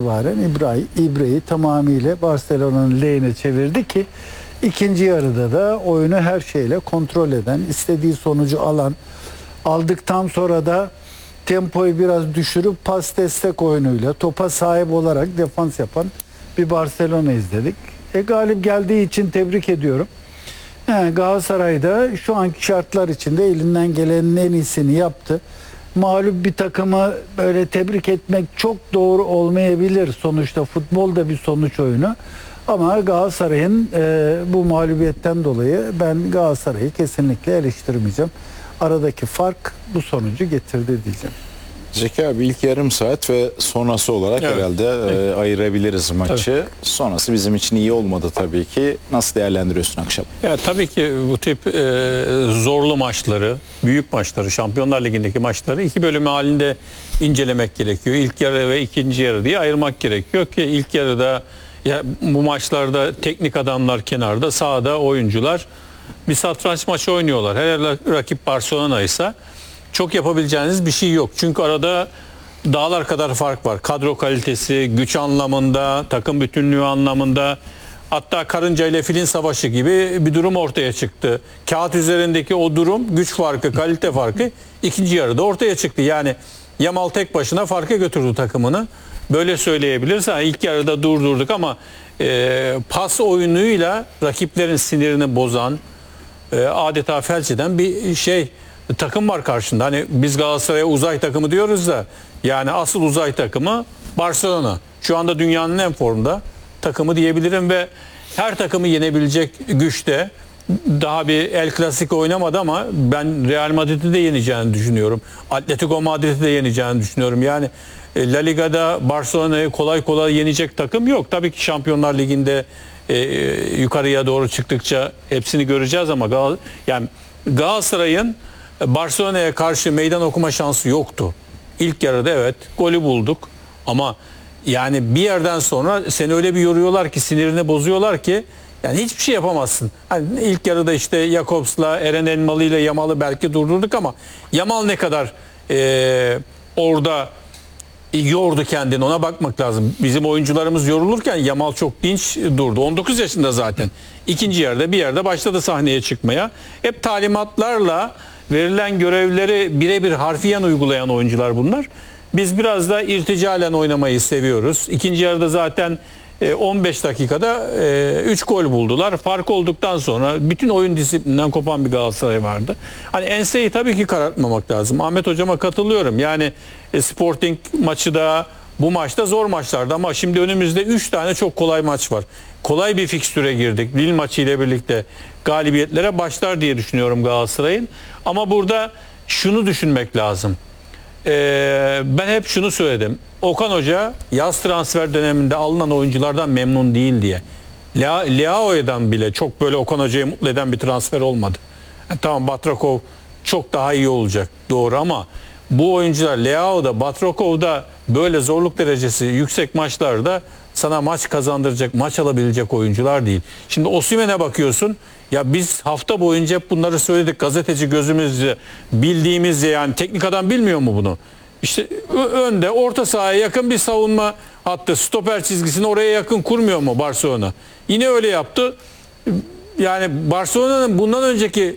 itibaren İbre'yi tamamıyla Barcelona'nın lehine çevirdi ki ikinci yarıda da oyunu her şeyle kontrol eden, istediği sonucu aldıktan sonra da tempoyu biraz düşürüp pas destek oyunuyla topa sahip olarak defans yapan bir Barcelona izledik. Galip geldiği için tebrik ediyorum. Galatasaray'da şu anki şartlar içinde elinden gelenin en iyisini yaptı. Mağlup bir takımı böyle tebrik etmek çok doğru olmayabilir. Sonuçta futbol da bir sonuç oyunu. Ama Galatasaray'ın bu mağlubiyetten dolayı ben Galatasaray'ı kesinlikle eleştirmeyeceğim. Aradaki fark bu sonucu getirdi diyeceğim. Zeki abi ilk yarım saat ve sonrası olarak herhalde ayırabiliriz maçı. Evet. Sonrası bizim için iyi olmadı tabii ki. Nasıl değerlendiriyorsun akşam? Ya tabii ki bu tip zorlu maçları, büyük maçları, Şampiyonlar Ligi'ndeki maçları iki bölüm halinde incelemek gerekiyor. İlk yarı ve ikinci yarı diye ayırmak gerekiyor ki ilk yarıda ya bu maçlarda teknik adamlar kenarda, sahada oyuncular bir satranç maçı oynuyorlar. Hele rakip Barcelona ise çok yapabileceğiniz bir şey yok. Çünkü arada dağlar kadar fark var. Kadro kalitesi, güç anlamında, takım bütünlüğü anlamında. Hatta karınca ile filin savaşı gibi bir durum ortaya çıktı. Kağıt üzerindeki o durum, güç farkı, kalite farkı ikinci yarıda ortaya çıktı. Yani Yamal tek başına farka götürdü takımını. Böyle söyleyebiliriz. İlk yarıda durdurduk ama pas oyunuyla rakiplerin sinirini bozan, adeta felç eden bir takım var karşında. Hani biz Galatasaray'a uzay takımı diyoruz da yani asıl uzay takımı Barcelona. Şu anda dünyanın en formda takımı diyebilirim ve her takımı yenebilecek güçte. Daha bir El Clasico oynamadı ama ben Real Madrid'i de yeneceğini düşünüyorum. Atletico Madrid'i de yeneceğini düşünüyorum. Yani La Liga'da Barcelona'yı kolay kolay yenecek takım yok. Tabii ki Şampiyonlar Ligi'nde yukarıya doğru çıktıkça hepsini göreceğiz ama yani Galatasaray'ın Barcelona'ya karşı meydan okuma şansı yoktu. İlk yarıda evet golü bulduk ama yani bir yerden sonra seni öyle bir yoruyorlar ki, sinirini bozuyorlar ki yani hiçbir şey yapamazsın. Hani ilk yarıda işte Jakobs'la, Eren Elmalı ile Yamal'ı belki durdurduk ama Yamal ne kadar orada yordu kendini, ona bakmak lazım. Bizim oyuncularımız yorulurken Yamal çok dinç durdu. 19 yaşında zaten. İkinci yarıda bir yerde başladı sahneye çıkmaya. Hep talimatlarla verilen görevleri birebir harfiyen uygulayan oyuncular bunlar. Biz biraz da irticalen oynamayı seviyoruz. İkinci yarıda zaten 15 dakikada 3 gol buldular. Fark olduktan sonra bütün oyun disiplinden kopan bir Galatasaray vardı. Hani enseyi tabii ki karartmamak lazım. Ahmet hocama katılıyorum. Yani Sporting maçı da bu maçta zor maçlardı ama şimdi önümüzde 3 tane çok kolay maç var. Kolay bir fikstüre girdik. Lille maçı ile birlikte galibiyetlere başlar diye düşünüyorum Galatasaray'ın. Ama burada şunu düşünmek lazım. Ben hep şunu söyledim. Okan Hoca yaz transfer döneminde alınan oyunculardan memnun değil diye. Leao'dan bile çok böyle Okan Hoca'yı mutlu eden bir transfer olmadı. Tamam, Batrakov çok daha iyi olacak. Doğru ama bu oyuncular Leao'da, Batrakov'da böyle zorluk derecesi yüksek maçlarda sana maç kazandıracak, maç alabilecek oyuncular değil. Şimdi Osimhen'e bakıyorsun. Ya biz hafta boyunca hep bunları söyledik. Gazeteci gözümüzle, bildiğimizce, yani teknik adam bilmiyor mu bunu? İşte önde orta sahaya yakın bir savunma hattı, stoper çizgisini oraya yakın kurmuyor mu Barcelona? Yine öyle yaptı. Yani Barcelona'nın bundan önceki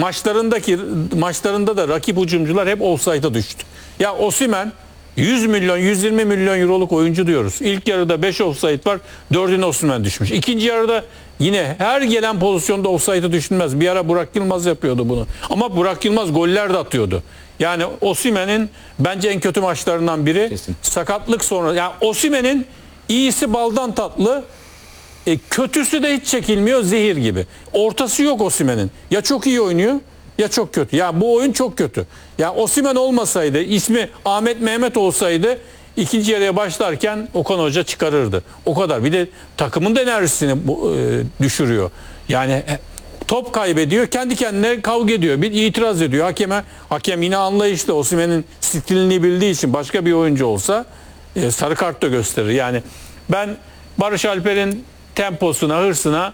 maçlarında da rakip hücumcular hep offside'a düştü. Ya Osimhen 100 milyon, 120 milyon euroluk oyuncu diyoruz. İlk yarıda 5 offside var, 4'üne Osimhen düşmüş. İkinci yarıda yine her gelen pozisyonda offside'a düşünmez. Bir ara Burak Yılmaz yapıyordu bunu. Ama Burak Yılmaz goller de atıyordu. Yani Osimhen'in bence en kötü maçlarından biri. Kesin. Sakatlık sonra. Yani Osimhen'in iyisi baldan tatlı, kötüsü de hiç çekilmiyor, zehir gibi. Ortası yok Osimhen'in. Ya çok iyi oynuyor ya çok kötü. Ya bu oyun çok kötü. Ya Osimhen olmasaydı, ismi Ahmet Mehmet olsaydı ikinci yarıya başlarken Okan Hoca çıkarırdı. O kadar. Bir de takımın da enerjisini düşürüyor. Yani top kaybediyor, kendi kendine kavga ediyor, bir itiraz ediyor hakeme. Hakem yine anlayışlı. Osimhen'in stilini bildiği için başka bir oyuncu olsa sarı kart da gösterir. Yani ben Barış Alper'in temposuna, hırsına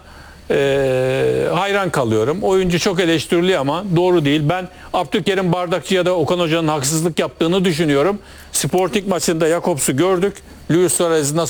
hayran kalıyorum. Oyuncu çok eleştiriliyor ama doğru değil. Ben Abdülkerim Bardakçı'ya da Okan Hoca'nın haksızlık yaptığını düşünüyorum. Sporting maçında Jakobs'u gördük. Luis Suarez'i nasıl